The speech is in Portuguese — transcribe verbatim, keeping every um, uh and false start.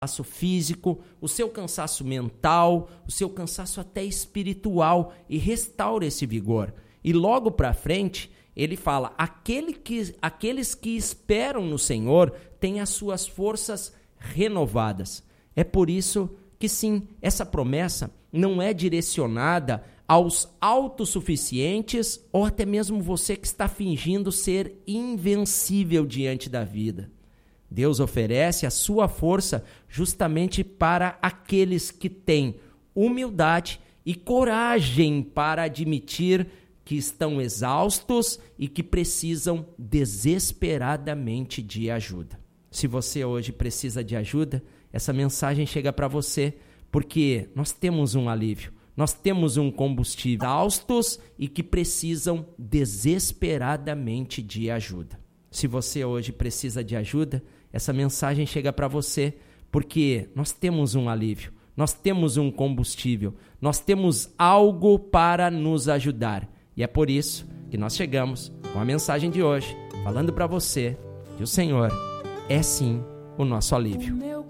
cansaço físico, o seu cansaço mental, o seu cansaço até espiritual e restaura esse vigor. E logo para frente, ele fala, Aquele que, aqueles que esperam no Senhor têm as suas forças renovadas. É por isso que sim, essa promessa não é direcionada aos autossuficientes ou até mesmo você que está fingindo ser invencível diante da vida. Deus oferece a sua força justamente para aqueles que têm humildade e coragem para admitir que estão exaustos e que precisam desesperadamente de ajuda. Se você hoje precisa de ajuda, essa mensagem chega para você porque nós temos um alívio, nós temos um combustível, exaustos e que precisam desesperadamente de ajuda. Se você hoje precisa de ajuda, essa mensagem chega para você porque nós temos um alívio, nós temos um combustível, nós temos algo para nos ajudar. E é por isso que nós chegamos com a mensagem de hoje, falando para você que o Senhor é sim o nosso alívio.